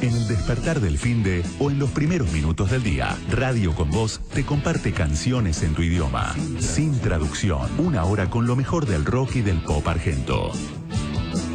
en el despertar del finde o en los primeros minutos del día. Radio con Voz te comparte canciones en tu idioma, sin traducción. Una hora con lo mejor del rock y del pop argento.